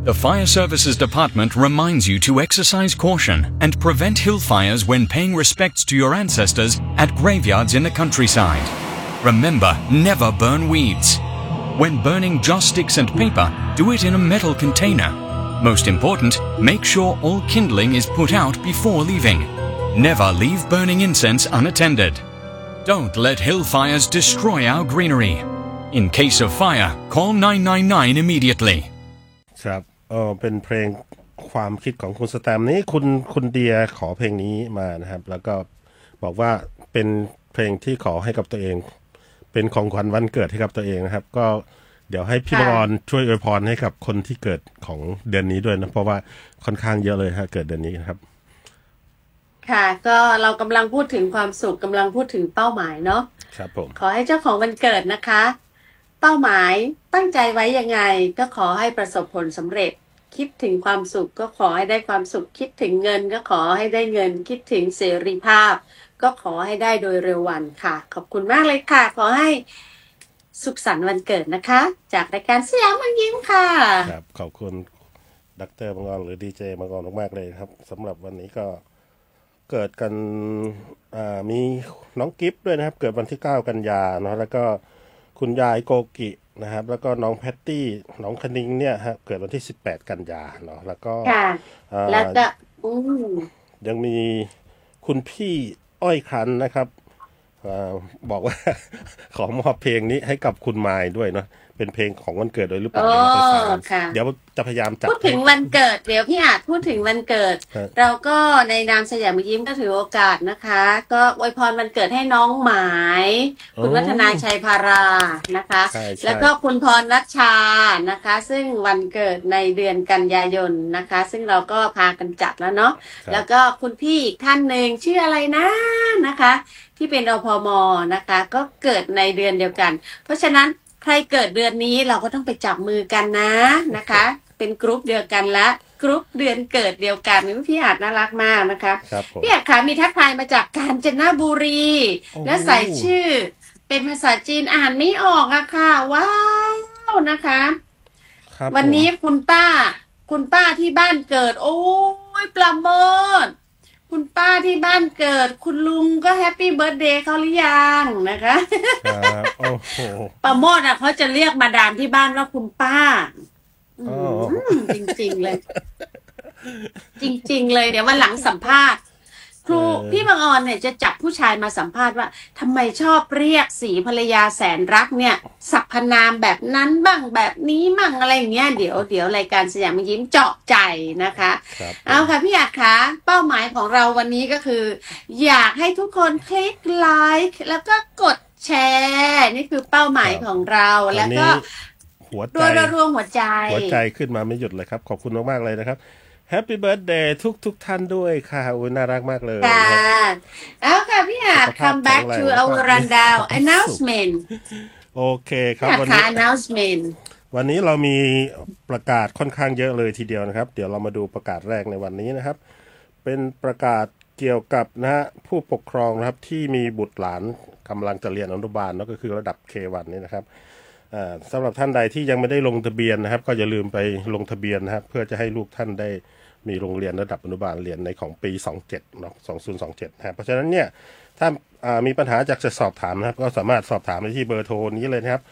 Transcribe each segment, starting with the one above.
The Fire Services Department reminds you to exercise caution and prevent hill fires when paying respects to your ancestors at graveyards in the countryside. Remember, never burn weeds. When burning joss sticks and paper, do it in a metal container. Most important, make sure all kindling is put out before leaving. Never leave burning incense unattended. Don't let hill fires destroy our greenery. In case of fire, call 999 immediately. ครับเป็นเพลงความคิดของคุณสแตมนี้คุณเดียขอเพลงนี้มานะครับแล้วก็บอกว่าเป็นเพลงที่ขอให้กับตัวเองเป็นของขวัญวันเกิดให้กับตัวเองนะครับก็เดี๋ยวให้พี่บอลช่วยอวยพรให้กับคนที่เกิดของเดือนนี้ด้วยนะเพราะว่าค่อนข้างเยอะเลยฮะเกิดเดือนนี้นะครับค่ะก็เรากำลังพูดถึงความสุขกำลังพูดถึงเป้าหมายเนาะครับผมขอให้เจ้าของวันเกิดนะคะเป้าหมายตั้งใจไว้ยังไงก็ขอให้ประสบผลสำเร็จคิดถึงความสุขก็ขอให้ได้ความสุขคิดถึงเงินก็ขอให้ได้เงินคิดถึงเสรีภาพก็ขอให้ได้โดยเร็ววันค่ะขอบคุณมากเลยค่ะขอให้สุขสันต์วันเกิดนะคะจากรายการสยามเมืองยิ้มค่ะครับขอบคุณดร.มังกรหรือดีเจมังกรมากๆเลยครับสำหรับวันนี้ก็เกิดกันมีน้องกิฟต์ด้วยนะครับเกิดวันที่9กันยาเนาะแล้วก็คุณยายโกกินะครับแล้วก็น้องแพตตี้น้องคณิงเนี่ยฮะเกิดวันที่18กันยาเนาะแล้วก็แล้วก็ยังมีคุณพี่อ้อยคันนะครับบอกว่าขอมอบเพลงนี้ให้กับคุณมายด้วยเนาะเป็นเพลงของวันเกิดโดยหรือเปล่าเดี๋ยวจะพยายามจัดพูดถึงวันเกิดเดี๋ยวพี่อาจพูดถึงวันเกิดเราก็ในนามสยามยิ้มก็ถือโอกาสนะคะก็อวยพรวันเกิดให้น้องหมายคุณวัฒนาชัยพารานะคะแล้วก็คุณพรรัชชานะคะซึ่งวันเกิดในเดือนกันยายนนะคะซึ่งเราก็พากันจัดแล้วเนาะแล้วก็คุณพี่อีกท่านหนึ่งชื่ออะไรนะนะคะที่เป็นอพม.นะคะก็เกิดในเดือนเดียวกันเพราะฉะนั้นใครเกิดเดือนนี้เราก็ต้องไปจับมือกันนะคะเป็นกรุ๊ปเดียวกันละกรุ๊ปเดือนเกิดเดียวกันพี่อาจน่ารักมากนะคะพี่อาจค่ะมีทักทายมาจากกาญจนบุรีและใส่ชื่อเป็นภาษาจีนอ่านไม่ออกอะค่ะว้าวนะคะวันนี้คุณป้าที่บ้านเกิดโอ้ยประเมิดคุณป้าที่บ้านเกิดคุณลุงก็แฮปปี้เบิร์ธเดย์เขาหรือยังนะคะโอ้โหประโมทเขาจะเรียกมาดามที่บ้านว่าคุณป้าจริงๆเลยจริงๆเลยเดี๋ยววันหลังสัมภาษณ์ครูพี่บางออนเนี่ยจะจับผู้ชายมาสัมภาษณ์ว่าทำไมชอบเรียกสีภรรยาแสนรักเนี่ยสรรพนามแบบนั้นบ้างแบบนี้บ้างอะไรอย่างเงี้ยเดี๋ยวรายการสยามยิ้มเจาะใจนะคะเอาค่ะพี่อาจคะเป้าหมายของเราวันนี้ก็คืออยากให้ทุกคนคลิกไลค์แล้วก็กดแชร์นี่คือเป้าหมายของเราแล้วก็หัวใจหัวใจขึ้นมาไม่หยุดเลยครับขอบคุณมากๆเลยนะครับHappy Birthday ทุกท่านด้วยค่ะโอ้ยน่ารักมากเลยค่ะเอาค่ะพี่อาจ come back to our rundown announcement โอเคครับวันนี้ announcement วันนี้เรามีประกาศค่อนข้างเยอะเลยทีเดียวนะครับเดี๋ยวเรามาดูประกาศแรกในวันนี้นะครับเป็นประกาศเกี่ยวกับนะฮะผู้ปกครองนะครับที่มีบุตรหลานกำลังจะเรียนอนุบาลนั่นก็คือระดับ K1 นี่นะครับสำหรับท่านใดที่ยังไม่ได้ลงทะเบียนนะครับก็อย่าลืมไปลงทะเบียนนะครับเพื่อจะให้ลูกท่านได้มีโรงเรียนระดับอนุบาลเรียนในของปี27เนาะ2027นะครับเพราะฉะนั้นเนี่ยถ้ามีปัญหาจะสอบถามนะครับก็สามารถสอบถามได้ที่เบอร์โทรนี้เลยนะครับ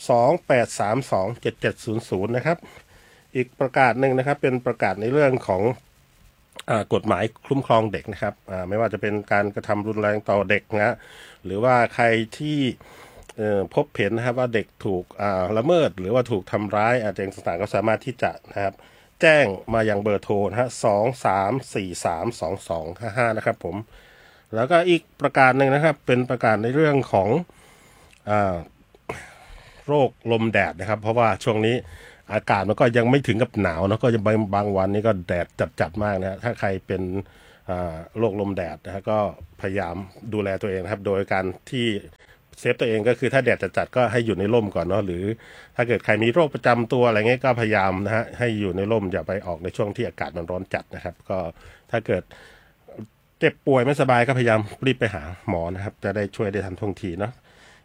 28327700นะครับอีกประกาศหนึ่งนะครับเป็นประกาศในเรื่องของกฎหมายคุ้มครองเด็กนะครับไม่ว่าจะเป็นการกระทำรุนแรงต่อเด็กนะหรือว่าใครที่พบเห็นนะครับว่าเด็กถูกละเมิดหรือว่าถูกทำร้ายอะไรต่างๆก็สามารถที่จะนะครับแจ้งมายังเบอร์โทรนะฮะ23432255นะครับผมแล้วก็อีกประการหนึ่งนะครับเป็นประการในเรื่องของโรคลมแดดนะครับเพราะว่าช่วงนี้อากาศมันก็ยังไม่ถึงกับหนาวนะก็จะบางวันนี้ก็แดดจัดมากนะถ้าใครเป็นโรคลมแดดนะฮะก็พยายามดูแลตัวเองนะครับโดยการที่เซฟตัวเองก็คือถ้าแดดจัดก็ให้อยู่ในร่มก่อนเนาะหรือถ้าเกิดใครมีโรคประจำตัวอะไรเงี้ยก็พยายามนะฮะให้อยู่ในร่มอย่าไปออกในช่วงที่อากาศมันร้อนจัดนะครับก็ถ้าเกิดเจ็บป่วยไม่สบายก็พยายามรีบไปหาหมอนะครับจะได้ช่วยได้ทันท่วงทีเนาะ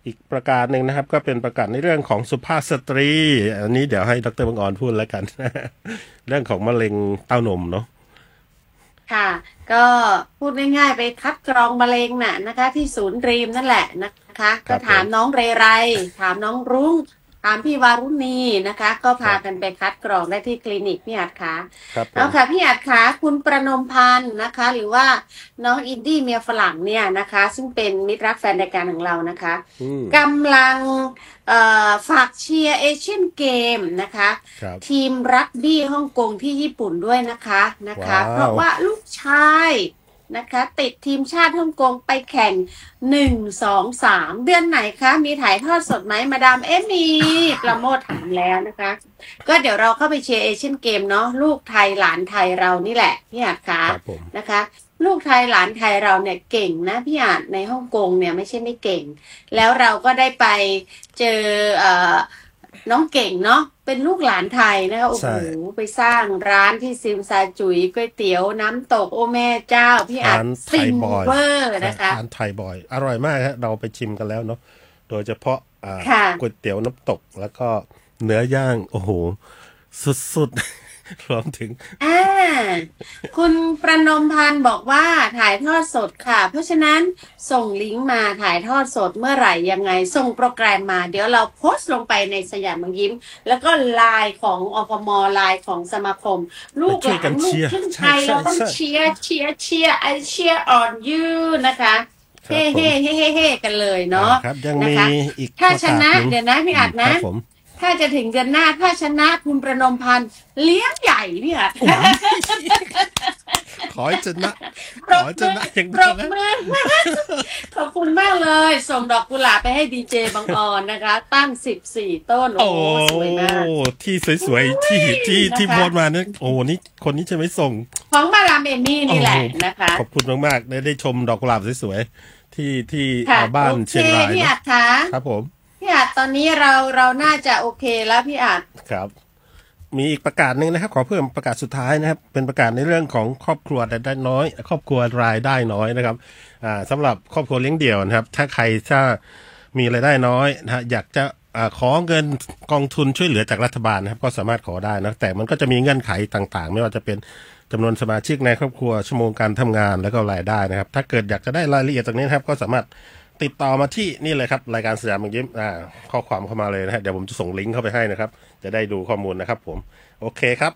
อีกประกาศหนึ่งนะครับก็เป็นประกาศในเรื่องของสุภาพสตรีอันนี้เดี๋ยวให้ดร.บังออนพูดแล้วกัน เรื่องของมะเร็งเต้านมเนาะค่ะก็พูดง่ายๆไปคัดกรองมะเร็งน่ะนะคะที่ศูนย์ดรีมนั่นแหละนะคะก็ถามน้องเรไรถามน้องรุ้งถามพี่วารุณีนะคะก็พากันไปคัดกรองได้ที่คลินิกพี่อัดค่ะแล้วค่ะพี่อัดค่ะคุณประนมพันธ์นะคะหรือว่าน้องอินดี้เมียฝรั่งเนี่ยนะคะซึ่งเป็นมิตรรักแฟนรายการของเรานะคะกำลังฝากเชียร์เอเชียนเกมนะคะทีมรักบี้ฮ่องกงที่ญี่ปุ่นด้วยนะคะเพราะว่าลูกชายนะคะติดทีมชาติฮ่องกงไปแข่ง1-2-3เดือนไหนคะมีถ่ายทอดสดไหมมาดามมีประโมทถามแล้วนะคะก็เดี๋ยวเราเข้าไปเชียร์เอเชียนเกมเนาะลูกไทยหลานไทยเรานี่แหละพี่อาจคะนะคะลูกไทยหลานไทยเราเนี่ยเก่งนะพี่อาจในฮ่องกงเนี่ยไม่ใช่ไม่เก่งแล้วเราก็ได้ไปเจอน้องเก่งเนาะเป็นลูกหลานไทยนะคะโอ้โหไปสร้างร้านที่ซิมซาจุยก๋วยเตี๋ยวน้ำตกโอแม่เจ้าพี่อาจฟินเวอร์นะคะร้านไทยบอยอร่อยมากฮะเราไปชิมกันแล้วเนาะโดยเฉพาะก๋วยเตี๋ยวน้ำตกแล้วก็เนื้อย่างโอ้โหสุดๆรวมถึงคุณประนมพันธ์บอกว่าถ่ายทอดสดค่ะเพราะฉะนั้นส่งลิงก์มาถ่ายทอดสดเมื่อไหร่ยังไงส่งโปรแกรมมาเดี๋ยวเราโพสต์ลงไปในสยามยิ้มแล้วก็ไลน์ของอปม.ไลน์ของสมาคมลูกหลานลูกครึ่งไทยเราต้องเชียร์ไอเชียร์ออนยูนะคะเฮ้เฮ้เฮ้เฮ้เฮ้กันเลยเนาะนะคะถ้าชนะเดี๋ยวนะพี่อัดนะถ้าจะถึงเดือนหน้าถ้าชนะคุณประนมพันธ์เลี้ยงใหญ่พี่ค่ะขอให้ชนะอย่างนั้นขอบคุณมากเลยส่งดอกกุหลาบไปให้ดีเจบังออนนะคะตั้ง14ต้นโอ้สวยมากที่สวยๆที่โพสต์มาเนี่ยโอ้นี่คนนี้จะไม่ส่งของมาดามเอมี่นี่แหละนะคะขอบคุณมากๆได้ชมดอกกุหลาบสวยๆที่บ้านเชียงรายพี่อัดคะครับผมพี่อาจตอนนี้เราน่าจะโอเคแล้วพี่อาจครับมีอีกประกาศหนึ่งนะครับขอเพิ่มประกาศสุดท้ายนะครับเป็นประกาศในเรื่องของครอบครัวรายได้น้อยครอบครัวรายได้น้อยนะครับสำหรับครอบครัวเลี้ยงเดี่ยวนะครับถ้าใครมีรายได้น้อยนะอยากจะขอเงินกองทุนช่วยเหลือจากรัฐบาลนะครับก็สามารถขอได้นะแต่มันก็จะมีเงื่อนไขต่างๆไม่ว่าจะเป็นจำนวนสมาชิกในครอบครัวชั่วโมงการทำงานแล้วก็รายได้นะครับถ้าเกิดอยากจะได้รายละเอียดตรงนี้นะครับก็สามารถติดต่อมาที่นี่เลยครับรายการสยามยิ้มข้อความเข้ามาเลยนะฮะเดี๋ยวผมจะส่งลิงก์เข้าไปให้นะครับจะได้ดูข้อมูลนะครับผมโอเคครับ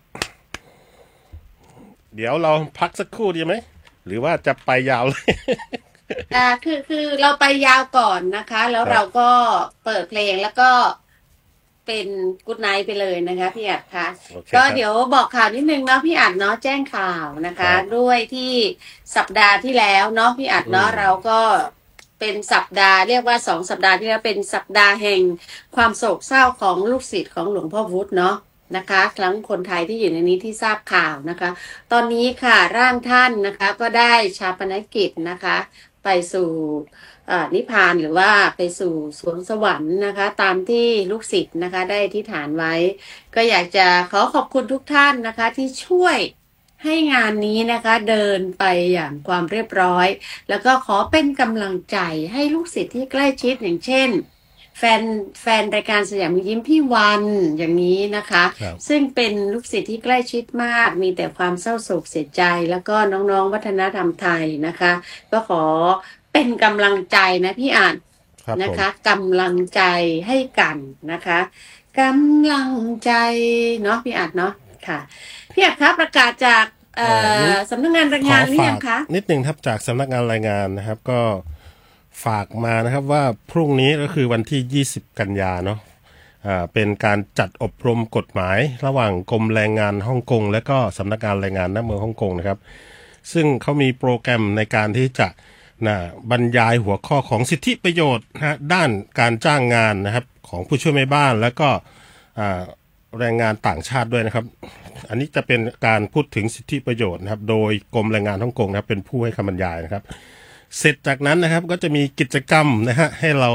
เดี๋ยวเราพักสักครู่ดีไหมหรือว่าจะไปยาวเลยคือเราไปยาวก่อนนะคะแล้วเราก็เปิดเพลงแล้วก็เป็นกู๊ดไนท์ไปเลยนะคะพี่อัดคะก็เดี๋ยวบอกข่าวนิดนึงเนาะพี่อัดเนาะแจ้งข่าวนะคะด้วยที่สัปดาห์ที่แล้วเนาะพี่อัดเนาะเราก็เป็นสัปดาห์เรียกว่า2 สัปดาห์ที่แล้วเป็นสัปดาห์แห่งความโศกเศร้าของลูกศิษย์ของหลวงพ่อวุฒิเนาะนะคะทั้งคนไทยที่อยู่ในนี้ที่ทราบข่าวนะคะตอนนี้ค่ะร่างท่านนะคะก็ได้ฌาปนกิจนะคะไปสู่นิพพานหรือว่าไปสู่สวงสวรรค์นะคะตามที่ลูกศิษย์นะคะได้อธิษฐานไว้ก็อยากจะขอบคุณทุกท่านนะคะที่ช่วยให้งานนี้นะคะเดินไปอย่างความเรียบร้อยแล้วก็ขอเป็นกำลังใจให้ลูกศิษย์ที่ใกล้ชิดอย่างเช่นแฟนรายการสยามยิ้มพี่วันอย่างนี้นะคะซึ่งเป็นลูกศิษย์ที่ใกล้ชิดมากมีแต่ความเศร้าโศกเสียใจแล้วก็น้องๆวัฒนธรรมไทยนะคะก็ขอเป็นกำลังใจนะพี่อ่านนะคะกำลังใจให้กันนะคะกำลังใจเนาะพี่อ่านเนาะค่ะพี่อัดคะประกาศจากสำนักงานรายงานหรือยังคะนิดนึงครับจากสำนักงานรายงานนะครับก็ฝากมานะครับว่าพรุ่งนี้ก็คือวันที่20กันยาเนาะเป็นการจัดอบรมกฎหมายระหว่างกรมแรงงานฮ่องกงและก็สำนักงานแรงงานณเมืองฮ่องกงนะครับซึ่งเขามีโปรแกรมในการที่จะบรรยายหัวข้อของสิทธิประโยชน์ด้านการจ้างงานนะครับของผู้ช่วยแม่บ้านแล้วก็แรงงานต่างชาติด้วยนะครับอันนี้จะเป็นการพูดถึงสิทธิประโยชน์นะครับโดยกรมแรงงานฮ่องกงนะครับเป็นผู้ให้คำบรรยายนะครับเสร็จจากนั้นนะครับก็จะมีกิจกรรมนะฮะให้เรา